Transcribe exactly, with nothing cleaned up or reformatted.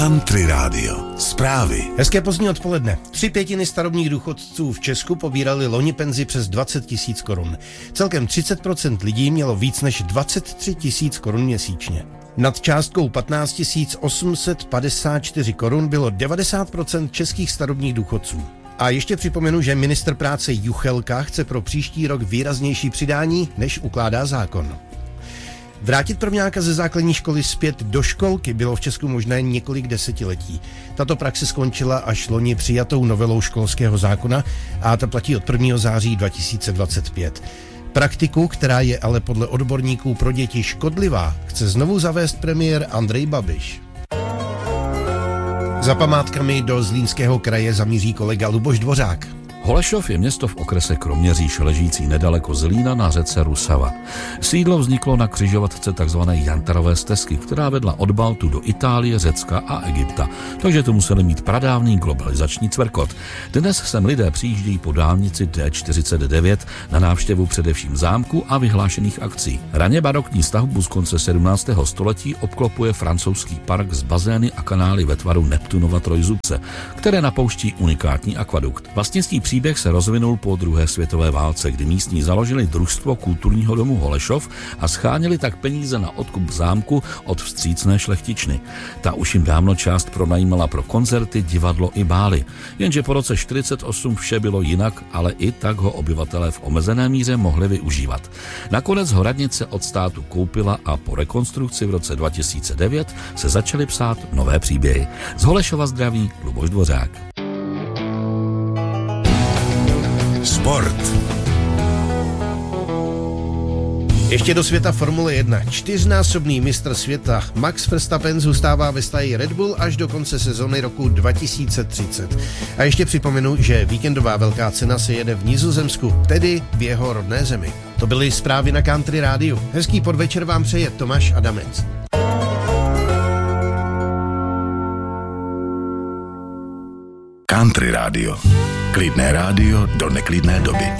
Country Radio. Zprávy. Hezké pozdní odpoledne. Tři pětiny starobních důchodců v Česku pobírali loni penzi přes dvacet tisíc korun. Celkem třicet procent lidí mělo víc než dvacet tři tisíc korun měsíčně. Nad částkou patnáct tisíc osm set padesát čtyři korun bylo devadesát procent českých starobních důchodců. A ještě připomenu, že ministr práce Juchelka chce pro příští rok výraznější přidání, než ukládá zákon. Vrátit prvňáka ze základní školy zpět do školky bylo v Česku možné několik desetiletí. Tato praxe skončila až loni přijatou novelou školského zákona a ta platí od prvního září dva tisíce dvacet pět. Praktiku, která je ale podle odborníků pro děti škodlivá, chce znovu zavést premiér Andrej Babiš. Za památkami do Zlínského kraje zamíří kolega Luboš Dvořák. Holešov je město v okrese Kroměříž, ležící nedaleko Zlína na řece Rusava. Sídlo vzniklo na křižovatce tzv. Jantarové stezky, která vedla od Baltu do Itálie, Řecka a Egypta, takže to museli mít pradávný globalizační cvrkot. Dnes sem lidé přijíždějí po dálnici D čtyřicet devět na návštěvu především zámku a vyhlášených akcí. Raně barokní stavbu z konce sedmnáctého století obklopuje francouzský park s bazény a kanály ve tvaru Neptunova trojzubce, které napouští unikátní akvadukt. Vlastnický příběh se rozvinul po druhé světové válce, kdy místní založili družstvo kulturního domu Holešov a scháněli tak peníze na odkup zámku od vstřícné šlechtičny. Ta už jim dávno část pronajímala pro koncerty, divadlo i bály. Jenže po roce čtyřicet osm vše bylo jinak, ale i tak ho obyvatelé v omezené míře mohli využívat. Nakonec ho radnice od státu koupila a po rekonstrukci v roce dva tisíce devět se začaly psát nové příběhy. Z Holešova zdraví Luboš Dvořák. Sport. Ještě do světa Formule jedna. Čtyřnásobný mistr světa Max Verstappen zůstává ve stáji Red Bull až do konce sezony roku dva tisíce třicet. A ještě připomenu, že víkendová velká cena se jede v Nizozemsku, tedy v jeho rodné zemi. To byly zprávy na Country Rádiu. Hezký podvečer vám přeje Tomáš Adamec. Country Radio. Klidné rádio do neklidné doby.